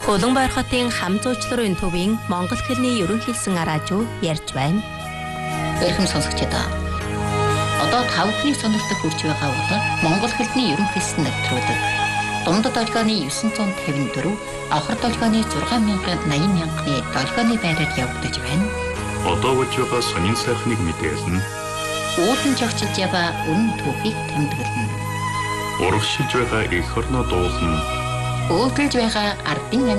Улаанбаяр хотын хам зуучларын төвийн Монгол хэлний ерөнхийлсэн араажуу ярьж байна. Эрхэм сонсогчдоо. Одоо тавхны сонирхолтой хүрч байгаа бол Монгол хэлний ерөнхийлсэн нэвтрүүлэг. Дундад долгионы 954, авхар долгионы 6,80,000-ны долгионы байраар явагдаж байна. Одоо болж байгаа сонин сайхныг мэдээлнэ. Уулын жогчилж яваа үнэн түүхийг тэмдэглэнэ. Урагшилж байгаа эх орноо дуулна. Өөдөлж байгаа ардын